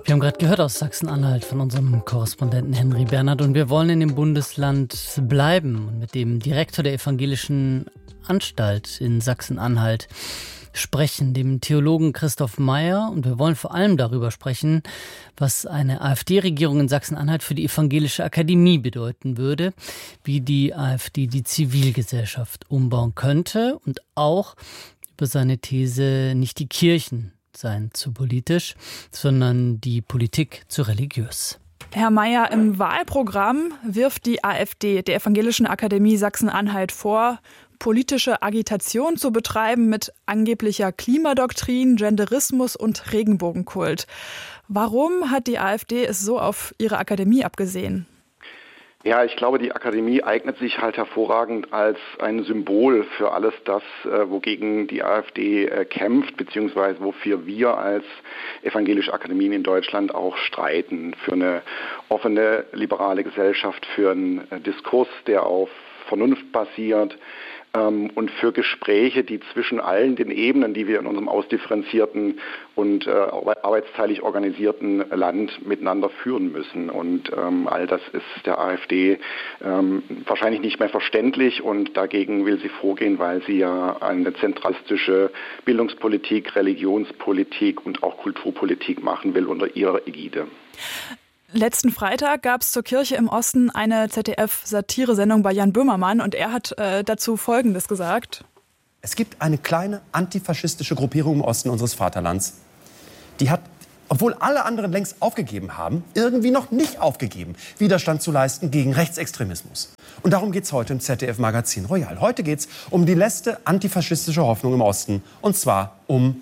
Wir haben gerade gehört aus Sachsen-Anhalt von unserem Korrespondenten Henry Bernhard und wir wollen in dem Bundesland bleiben und mit dem Direktor der Evangelischen Anstalt in Sachsen-Anhalt sprechen, dem Theologen Christoph Meyer, und wir wollen vor allem darüber sprechen, was eine AfD-Regierung in Sachsen-Anhalt für die Evangelische Akademie bedeuten würde, wie die AfD die Zivilgesellschaft umbauen könnte und auch über seine These, nicht die Kirchen seien zu politisch, sondern die Politik zu religiös. Herr Meyer, im Wahlprogramm wirft die AfD der Evangelischen Akademie Sachsen-Anhalt vor, politische Agitation zu betreiben mit angeblicher Klimadoktrin, Genderismus und Regenbogenkult. Warum hat die AfD es so auf ihre Akademie abgesehen? Ja, ich glaube, die Akademie eignet sich halt hervorragend als ein Symbol für alles das, wogegen die AfD kämpft, beziehungsweise wofür wir als evangelische Akademien in Deutschland auch streiten. Für eine offene, liberale Gesellschaft, für einen Diskurs, der auf Vernunft basiert, und für Gespräche, die zwischen allen den Ebenen, die wir in unserem ausdifferenzierten und arbeitsteilig organisierten Land miteinander führen müssen. Und all das ist der AfD wahrscheinlich nicht mehr verständlich, und dagegen will sie vorgehen, weil sie ja eine zentralistische Bildungspolitik, Religionspolitik und auch Kulturpolitik machen will unter ihrer Ägide. Letzten Freitag gab es zur Kirche im Osten eine ZDF-Satire-Sendung bei Jan Böhmermann und er hat dazu Folgendes gesagt. Es gibt eine kleine antifaschistische Gruppierung im Osten unseres Vaterlands. Die hat, obwohl alle anderen längst aufgegeben haben, irgendwie noch nicht aufgegeben, Widerstand zu leisten gegen Rechtsextremismus. Und darum geht es heute im ZDF-Magazin Royal. Heute geht es um die letzte antifaschistische Hoffnung im Osten. Und zwar um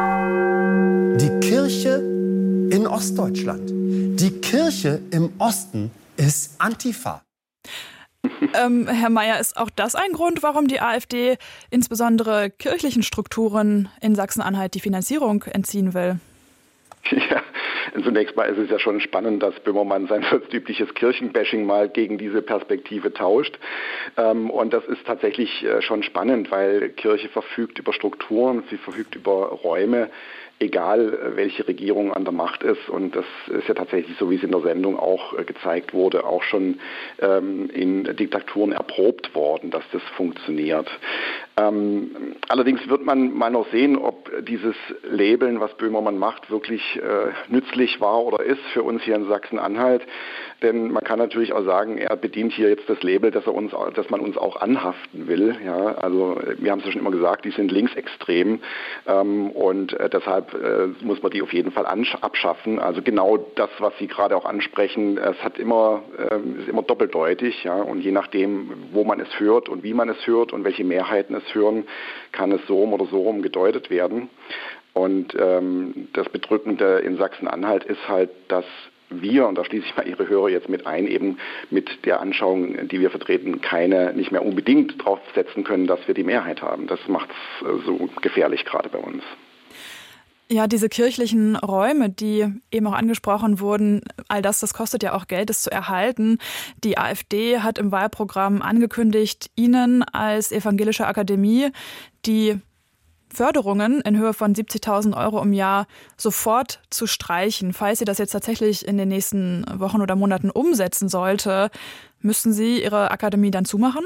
die Kirche in Ostdeutschland. Die Kirche im Osten ist Antifa. Herr Meyer, ist auch das ein Grund, warum die AfD insbesondere kirchlichen Strukturen in Sachsen-Anhalt die Finanzierung entziehen will? Ja, zunächst mal ist es ja schon spannend, dass Böhmermann sein übliches Kirchenbashing mal gegen diese Perspektive tauscht. Und das ist tatsächlich schon spannend, weil Kirche verfügt über Strukturen, sie verfügt über Räume, egal welche Regierung an der Macht ist. Und das ist ja tatsächlich, so wie es in der Sendung auch gezeigt wurde, auch schon in Diktaturen erprobt worden, dass das funktioniert. Allerdings wird man mal noch sehen, ob dieses Labeln, was Böhmermann macht, wirklich nützlich war oder ist für uns hier in Sachsen-Anhalt. Denn man kann natürlich auch sagen, er bedient hier jetzt das Label, dass man uns auch anhaften will. Ja, also wir haben es ja schon immer gesagt, die sind linksextrem und deshalb muss man die auf jeden Fall abschaffen. Also genau das, was Sie gerade auch ansprechen, es ist immer doppeldeutig, ja, und je nachdem, wo man es hört und wie man es hört und welche Mehrheiten es hören, kann es so rum oder so rum gedeutet werden. Und das Bedrückende in Sachsen-Anhalt ist halt, dass wir, und da schließe ich mal Ihre Hörer jetzt mit ein, eben mit der Anschauung, die wir vertreten, nicht mehr unbedingt draufsetzen können, dass wir die Mehrheit haben. Das macht es so gefährlich gerade bei uns. Ja, diese kirchlichen Räume, die eben auch angesprochen wurden, all das kostet ja auch Geld, das zu erhalten. Die AfD hat im Wahlprogramm angekündigt, Ihnen als Evangelische Akademie die Förderungen in Höhe von 70.000 € im Jahr sofort zu streichen. Falls sie das jetzt tatsächlich in den nächsten Wochen oder Monaten umsetzen sollte, müssen Sie Ihre Akademie dann zumachen?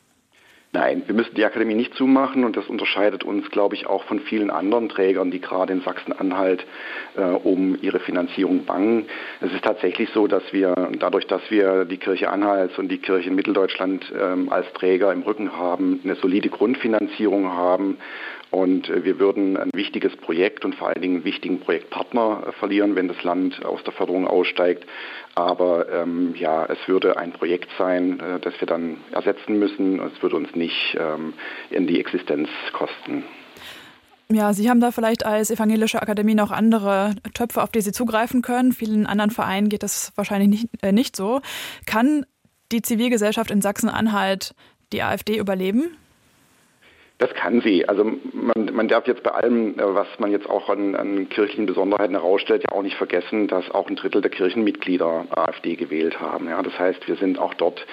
Nein, wir müssen die Akademie nicht zumachen, und das unterscheidet uns, glaube ich, auch von vielen anderen Trägern, die gerade in Sachsen-Anhalt um ihre Finanzierung bangen. Es ist tatsächlich so, dass wir, dadurch, dass wir die Kirche Anhalts und die Kirche in Mitteldeutschland als Träger im Rücken haben, eine solide Grundfinanzierung haben. Und wir würden ein wichtiges Projekt und vor allen Dingen einen wichtigen Projektpartner verlieren, wenn das Land aus der Förderung aussteigt. Aber es würde ein Projekt sein, das wir dann ersetzen müssen. Es würde uns nicht in die Existenz kosten. Ja, Sie haben da vielleicht als Evangelische Akademie noch andere Töpfe, auf die Sie zugreifen können. Vielen anderen Vereinen geht das wahrscheinlich nicht so. Kann die Zivilgesellschaft in Sachsen-Anhalt die AfD überleben? Das kann sie. Also man darf jetzt bei allem, was man jetzt auch an kirchlichen Besonderheiten herausstellt, ja auch nicht vergessen, dass auch ein Drittel der Kirchenmitglieder AfD gewählt haben. Ja, das heißt, wir sind auch dort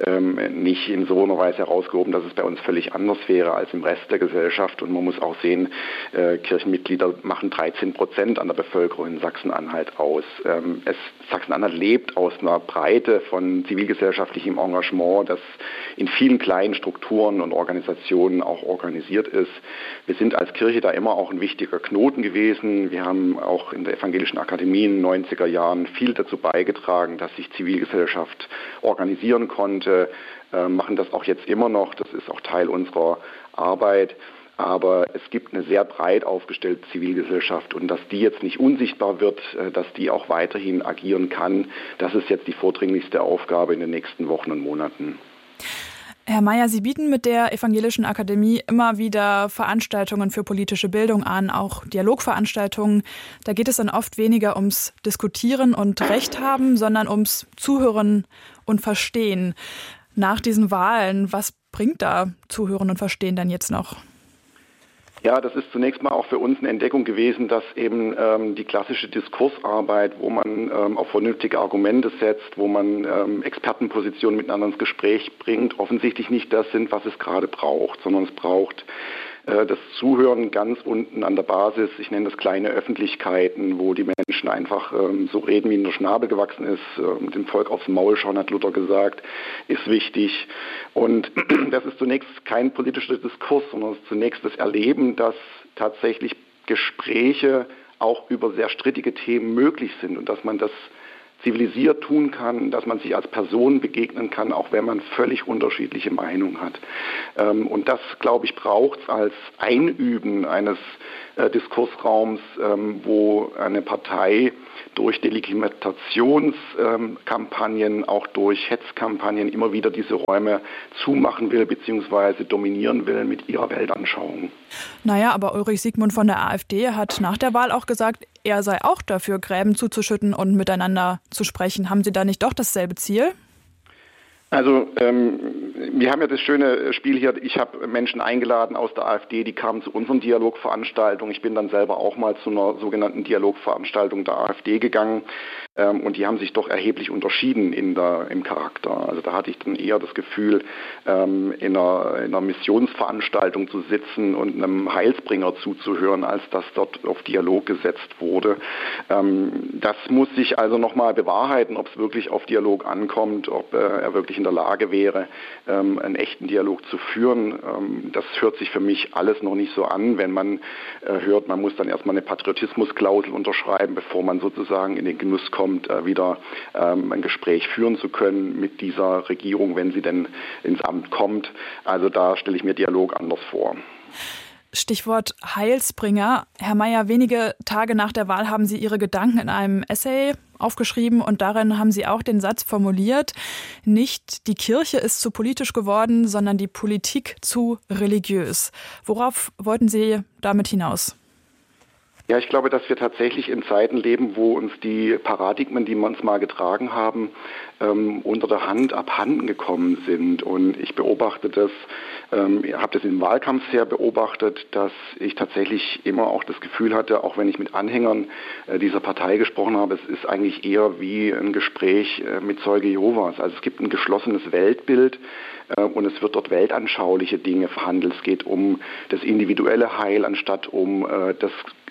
nicht in so einer Weise herausgehoben, dass es bei uns völlig anders wäre als im Rest der Gesellschaft. Und man muss auch sehen, Kirchenmitglieder machen 13% an der Bevölkerung in Sachsen-Anhalt aus. Sachsen-Anhalt lebt aus einer Breite von zivilgesellschaftlichem Engagement, das in vielen kleinen Strukturen und Organisationen auch organisiert ist. Wir sind als Kirche da immer auch ein wichtiger Knoten gewesen. Wir haben auch in der Evangelischen Akademie in den 90er Jahren viel dazu beigetragen, dass sich Zivilgesellschaft organisieren konnte, machen das auch jetzt immer noch. Das ist auch Teil unserer Arbeit. Aber es gibt eine sehr breit aufgestellte Zivilgesellschaft und dass die jetzt nicht unsichtbar wird, dass die auch weiterhin agieren kann, das ist jetzt die vordringlichste Aufgabe in den nächsten Wochen und Monaten. Herr Meyer, Sie bieten mit der Evangelischen Akademie immer wieder Veranstaltungen für politische Bildung an, auch Dialogveranstaltungen. Da geht es dann oft weniger ums Diskutieren und Recht haben, sondern ums Zuhören und Verstehen. Nach diesen Wahlen, was bringt da Zuhören und Verstehen dann jetzt noch? Ja, das ist zunächst mal auch für uns eine Entdeckung gewesen, dass eben die klassische Diskursarbeit, wo man auf vernünftige Argumente setzt, wo man Expertenpositionen miteinander ins Gespräch bringt, offensichtlich nicht das sind, was es gerade braucht, sondern es braucht das Zuhören ganz unten an der Basis. Ich nenne das kleine Öffentlichkeiten, wo die Menschen einfach so reden, wie ihnen der Schnabel gewachsen ist. Dem Volk aufs Maul schauen, hat Luther gesagt, ist wichtig. Und das ist zunächst kein politischer Diskurs, sondern es ist zunächst das Erleben, dass tatsächlich Gespräche auch über sehr strittige Themen möglich sind und dass man das zivilisiert tun kann, dass man sich als Person begegnen kann, auch wenn man völlig unterschiedliche Meinungen hat. Und das, glaube ich, braucht es als Einüben eines Diskursraums, wo eine Partei durch Delegitimatationskampagnen, auch durch Hetzkampagnen immer wieder diese Räume zumachen will bzw. dominieren will mit ihrer Weltanschauung. Naja, aber Ulrich Siegmund von der AfD hat nach der Wahl auch gesagt, er sei auch dafür, Gräben zuzuschütten und miteinander zu sprechen. Haben Sie da nicht doch dasselbe Ziel? Also wir haben ja das schöne Spiel hier, ich habe Menschen eingeladen aus der AfD, die kamen zu unseren Dialogveranstaltungen. Ich bin dann selber auch mal zu einer sogenannten Dialogveranstaltung der AfD gegangen und die haben sich doch erheblich unterschieden im Charakter. Also da hatte ich dann eher das Gefühl, in einer Missionsveranstaltung zu sitzen und einem Heilsbringer zuzuhören, als dass dort auf Dialog gesetzt wurde. Das muss sich also nochmal bewahrheiten, ob es wirklich auf Dialog ankommt, ob er wirklich in der Lage wäre, einen echten Dialog zu führen. Das hört sich für mich alles noch nicht so an, wenn man hört, man muss dann erstmal eine Patriotismusklausel unterschreiben, bevor man sozusagen in den Genuss kommt, wieder ein Gespräch führen zu können mit dieser Regierung, wenn sie denn ins Amt kommt. Also da stelle ich mir Dialog anders vor. Stichwort Heilsbringer. Herr Meyer, wenige Tage nach der Wahl haben Sie Ihre Gedanken in einem Essay aufgeschrieben und darin haben Sie auch den Satz formuliert, nicht die Kirche ist zu politisch geworden, sondern die Politik zu religiös. Worauf wollten Sie damit hinaus? Ja, ich glaube, dass wir tatsächlich in Zeiten leben, wo uns die Paradigmen, die wir uns mal getragen haben, unter der Hand abhanden gekommen sind. Und ich beobachte das, habe das im Wahlkampf sehr beobachtet, dass ich tatsächlich immer auch das Gefühl hatte, auch wenn ich mit Anhängern dieser Partei gesprochen habe, es ist eigentlich eher wie ein Gespräch mit Zeuge Jehovas. Also es gibt ein geschlossenes Weltbild und es wird dort weltanschauliche Dinge verhandelt. Es geht um das individuelle Heil anstatt um das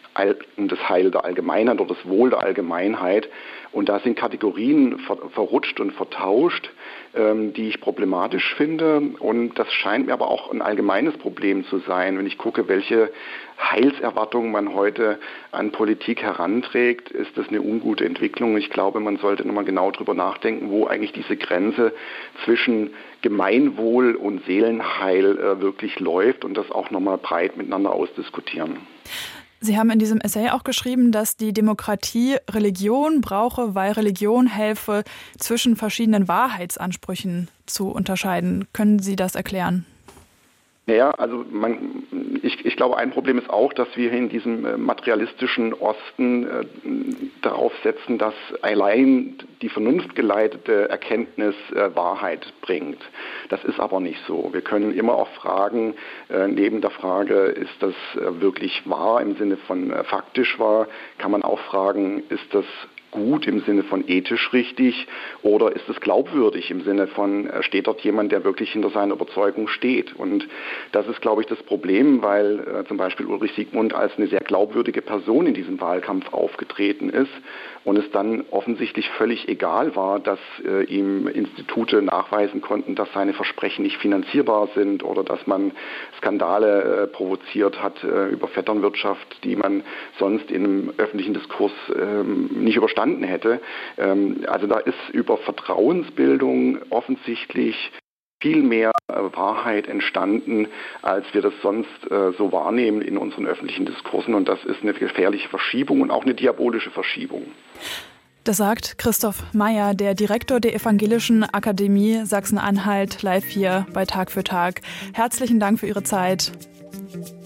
Heil der Allgemeinheit oder das Wohl der Allgemeinheit. Und da sind Kategorien verrutscht und vertauscht, die ich problematisch finde. Und das scheint mir aber auch ein allgemeines Problem zu sein. Wenn ich gucke, welche Heilserwartungen man heute an Politik heranträgt, ist das eine ungute Entwicklung. Ich glaube, man sollte nochmal genau drüber nachdenken, wo eigentlich diese Grenze zwischen Gemeinwohl und Seelenheil wirklich läuft und das auch nochmal breit miteinander ausdiskutieren. Sie haben in diesem Essay auch geschrieben, dass die Demokratie Religion brauche, weil Religion helfe, zwischen verschiedenen Wahrheitsansprüchen zu unterscheiden. Können Sie das erklären? Naja, also ich glaube, ein Problem ist auch, dass wir in diesem materialistischen Osten darauf setzen, dass allein die vernunftgeleitete Erkenntnis Wahrheit bringt. Das ist aber nicht so. Wir können immer auch fragen, neben der Frage, ist das wirklich wahr im Sinne von faktisch wahr, kann man auch fragen, ist das gut im Sinne von ethisch richtig oder ist es glaubwürdig im Sinne von, steht dort jemand, der wirklich hinter seiner Überzeugung steht? Und das ist, glaube ich, das Problem, weil zum Beispiel Ulrich Siegmund als eine sehr glaubwürdige Person in diesem Wahlkampf aufgetreten ist und es dann offensichtlich völlig egal war, dass ihm Institute nachweisen konnten, dass seine Versprechen nicht finanzierbar sind oder dass man Skandale provoziert hat über Vetternwirtschaft, die man sonst in einem öffentlichen Diskurs nicht überstanden hätte. Also da ist über Vertrauensbildung offensichtlich viel mehr Wahrheit entstanden, als wir das sonst so wahrnehmen in unseren öffentlichen Diskursen. Und das ist eine gefährliche Verschiebung und auch eine diabolische Verschiebung. Das sagt Christoph Meyer, der Direktor der Evangelischen Akademie Sachsen-Anhalt, live hier bei Tag für Tag. Herzlichen Dank für Ihre Zeit.